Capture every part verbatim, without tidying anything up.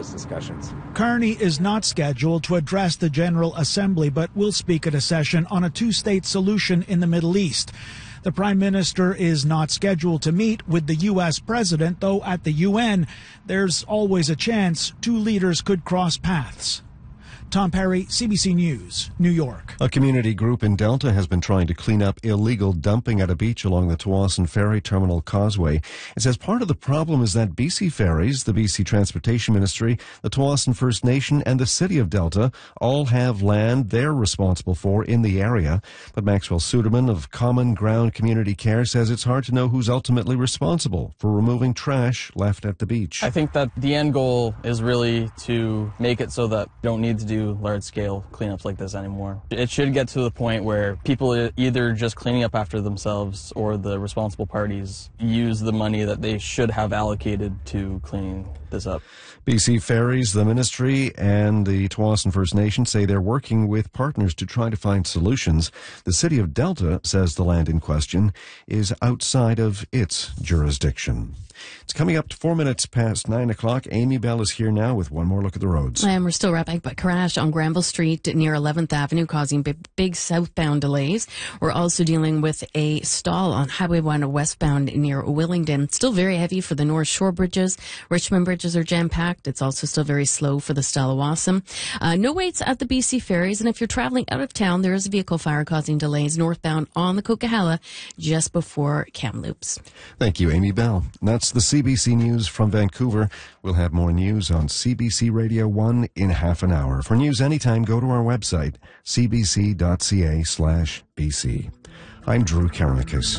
those discussions. Carney is not scheduled to address the General Assembly, but will speak at a session on a two-state solution in the Middle East. The Prime Minister is not scheduled to meet with the U S President, though at the U N, there's always a chance two leaders could cross paths. Tom Perry, C B C News, New York. A community group in Delta has been trying to clean up illegal dumping at a beach along the Tsawwassen Ferry Terminal Causeway. It says part of the problem is that B C Ferries, the B C Transportation Ministry, the Tsawwassen First Nation, and the City of Delta all have land they're responsible for in the area. But Maxwell Suderman of Common Ground Community Care says it's hard to know who's ultimately responsible for removing trash left at the beach. I think that the end goal is really to make it so that you don't need to do large-scale cleanups like this anymore. It should get to the point where people are either just cleaning up after themselves or the responsible parties use the money that they should have allocated to cleaning this up. B C Ferries, the ministry, and the Tsawwassen First Nation say they're working with partners to try to find solutions. The City of Delta says the land in question is outside of its jurisdiction. It's coming up to four minutes past nine o'clock. Amy Bell is here now with one more look at the roads. And we're still wrapping up a crash on Granville Street near eleventh Avenue, causing big, big southbound delays. We're also dealing with a stall on Highway one westbound near Willingdon. Still very heavy for the North Shore bridges. Richmond bridges are jam-packed. It's also still very slow for the Stellawassam. Uh, no waits at the B C Ferries. And if you're traveling out of town, there is a vehicle fire causing delays northbound on the Coquihalla just before Kamloops. Thank you, Amy Bell. And that's the C B C News from Vancouver. We'll have more news on C B C Radio one in half an hour. For news anytime, go to our website, c b c dot c a slash b c. I'm Drew Karamikis.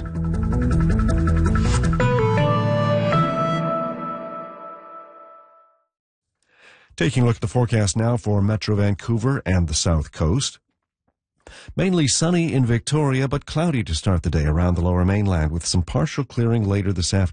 Taking a look at the forecast now for Metro Vancouver and the South Coast. Mainly sunny in Victoria, but cloudy to start the day around the Lower Mainland, with some partial clearing later this afternoon.